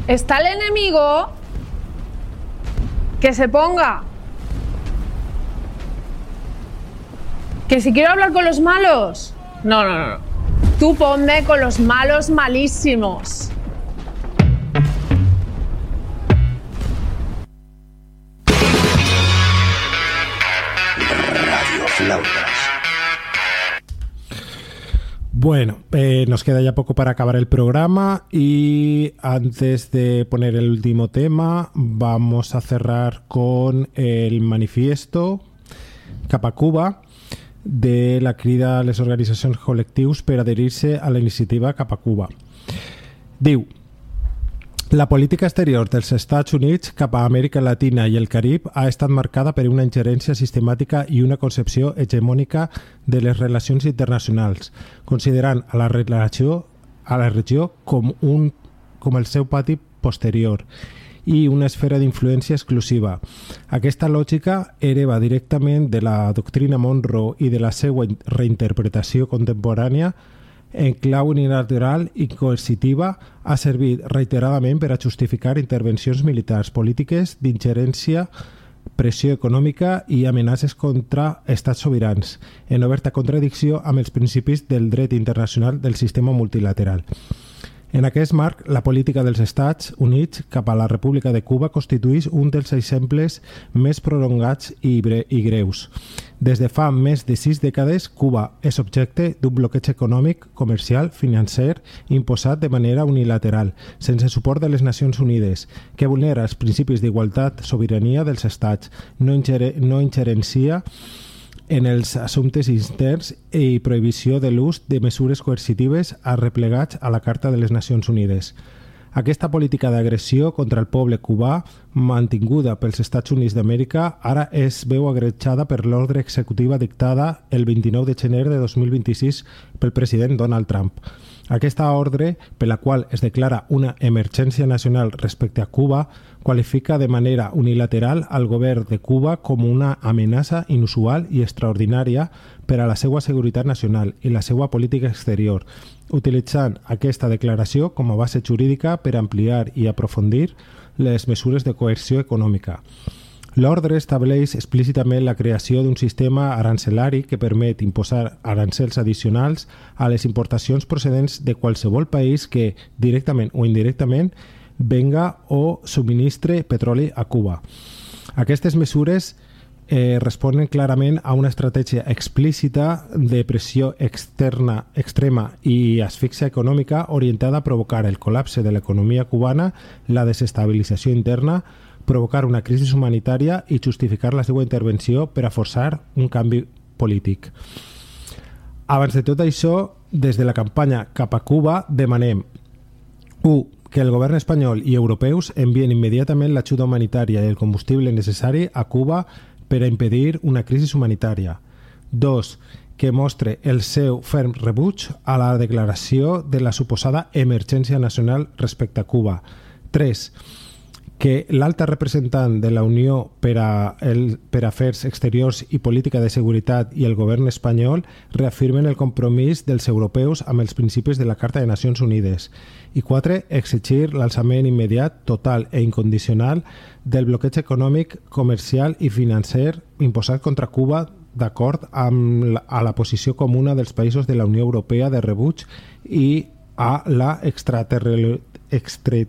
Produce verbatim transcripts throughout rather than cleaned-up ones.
está el enemigo, que se ponga. Que si quiero hablar con los malos. No, no, no, no. Tú ponme con los malos malísimos. Radio Flautas. Bueno, eh, nos queda ya poco para acabar el programa y antes de poner el último tema vamos a cerrar con el manifiesto cap a Cuba de la crida a les organitzacions col·lectius per adherir-se a la iniciativa cap a Cuba. Diu: la política exterior dels Estats Units cap a Amèrica Latina i el Carib ha estat marcada per una ingerència sistemàtica i una concepció hegemònica de les relacions internacionals, considerant a la relació a la regió com, un, com el seu pati posterior i una esfera d'influència exclusiva. Aquesta lògica hereva directament de la doctrina Monroe i de la seva reinterpretació contemporània en clau unilateral i coercitiva ha servit reiteradament per a justificar intervencions militars, polítiques d'ingerència, pressió econòmica i amenaces contra estats sobirans, en oberta contradicció amb els principis del dret internacional del sistema multilateral. En aquest marc, la política dels Estats Units cap a la República de Cuba constitueix un dels exemples més prolongats i, i greus. Des de fa més de sis dècades, Cuba és objecte d'un bloqueig econòmic, comercial, financer, imposat de manera unilateral, sense suport de les Nacions Unides, que vulnera els principis d'igualtat, sobirania dels estats, no, ingere, no ingerencia en els assumptes interns i prohibició de l'ús de mesures coercitives arreplegats a la Carta de les Nacions Unides. Aquesta política d'agressió contra el poble cubà, mantinguda pels Estats Units d'Amèrica, ara es veu agreujada per l'ordre executiva dictada el vint-i-nou de gener de dos mil vint-i-sis pel president Donald Trump. Aquesta ordre, per la qual es declara una emergència nacional respecte a Cuba, qualifica de manera unilateral al govern de Cuba com una amenaça inusual i extraordinària per a la seva seguretat nacional i la seva política exterior, utilitzant aquesta declaració com a base jurídica per ampliar i aprofundir les mesures de coerció econòmica. L'ordre estableix explícitament la creació d'un sistema arancelari que permet imposar arancels addicionals a les importacions procedents de qualsevol país que, directament o indirectament, venga o subministre petroli a Cuba. Aquestes mesures eh, responen clarament a una estratègia explícita de pressió externa extrema i asfíxia econòmica orientada a provocar el col·lapse de l'economia cubana, la desestabilització interna, provocar una crisi humanitària i justificar la seva intervenció per a forçar un canvi polític. Abans de tot això, des de la campanya cap a Cuba demanem u que el govern espanyol i europeus envien immediatament l'ajuda humanitària i el combustible necessari a Cuba per a impedir una crisi humanitària. dos que mostre el seu ferm rebuig a la declaració de la suposada emergència nacional respecte a Cuba. tres que l'alta representant de la Unió per a, el, per a Afers Exteriors i Política de Seguretat i el govern espanyol reafirmen el compromís dels europeus amb els principis de la Carta de Nacions Unides. I quatre exigir l'alçament immediat, total e incondicional del bloqueig econòmic, comercial i financer imposat contra Cuba d'acord amb la, a la posició comuna dels països de la Unió Europea de rebuig i a la extraterritorialitat extra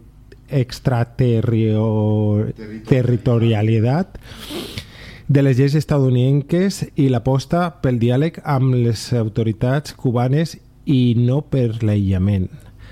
extraterritorialitat de les lleis estadounidenques i l'aposta pel diàleg amb les autoritats cubanes i no per l'aïllament.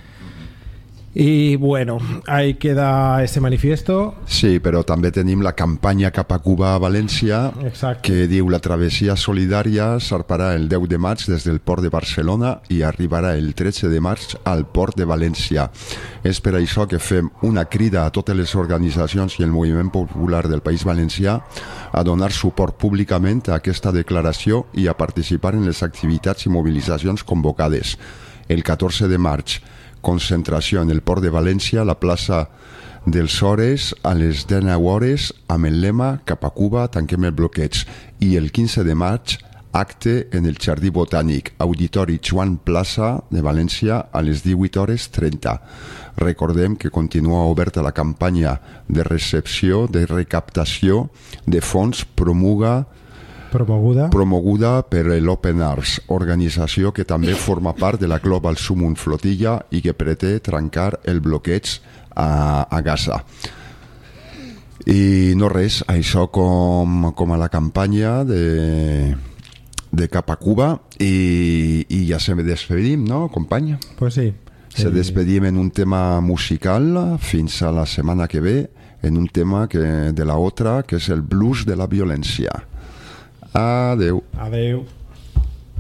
Y bueno, ahí queda ese manifiesto. Sí, però també tenim la campanya cap a Cuba a València. Exacte. Que diu la travessia solidària zarparà el deu de maig des del port de Barcelona i arribarà el tretze de maig al port de València. És per això que fem una crida a totes les organitzacions i el moviment popular del País Valencià a donar suport públicament a aquesta declaració i a participar en les activitats i mobilitzacions convocades. El catorze de maig, concentració en el port de València, a la plaça dels Hores, a les dinou hores, amb el lema cap a Cuba, tanquem el bloqueig. I el quinze de maig, acte en el Jardí Botànic, Auditori Joan Plaça de València a les divuit hores trenta. Recordem que continua oberta la campanya de recepció, de recaptació de fons promuga Promoguda. promoguda per l'Open Arts, organització que també forma part de la Global Summum Flotilla i que pretén trencar el bloqueig a, a Gaza. I no res, això com, com a la campanya de, de Cap a Cuba i, i ja se me despedim, no, company? Pues sí. Se Eh, despedim en un tema musical fins a la setmana que ve, en un tema que, de la otra, que és el blues de la violència. Adeu. Adeu.